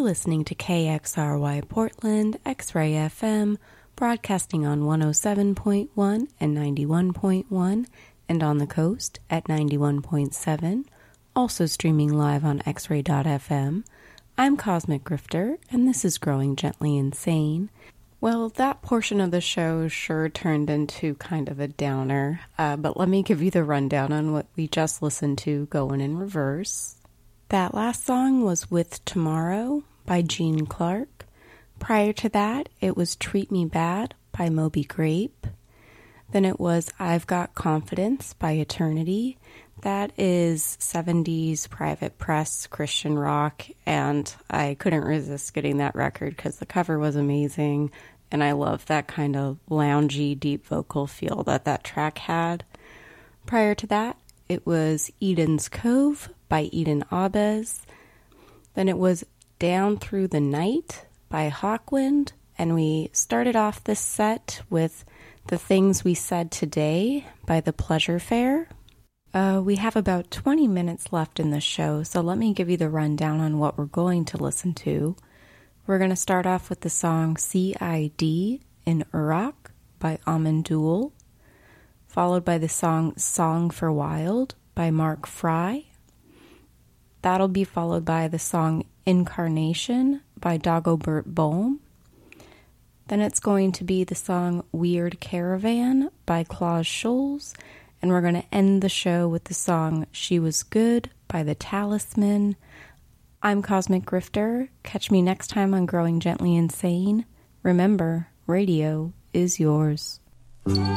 listening to KXRY Portland, X-Ray FM, broadcasting on 107.1 and 91.1, and on the coast at 91.7, also streaming live on xray.fm. I'm Cosmic Grifter, and this is Growing Gently Insane. Well, that portion of the show sure turned into kind of a downer, but let me give you the rundown on what we just listened to going in reverse. That last song was With Tomorrow by Gene Clark. Prior to that, it was Treat Me Bad by Moby Grape. Then it was I've Got Confidence by Eternity. That is 70s private press Christian rock, and I couldn't resist getting that record because the cover was amazing, and I love that kind of loungy, deep vocal feel that track had. Prior to that, it was Eden's Cove by Eden Abes. Then it was Down Through the Night by Hawkwind, and we started off this set with The Things We Said Today by The Pleasure Fair. We have about 20 minutes left in the show, so let me give you the rundown on what we're going to listen to. We're going to start off with the song C.I.D. in Uruk by Amandul, followed by the Song for Wild by Mark Fry. That'll be followed by the song Incarnation by Dagobert Bohm. Then it's going to be the song Weird Caravan by Klaus Schulze. And we're going to end the show with the song She Was Good by The Talisman. I'm Cosmic Grifter. Catch me next time on Growing Gently Insane. Remember, radio is yours.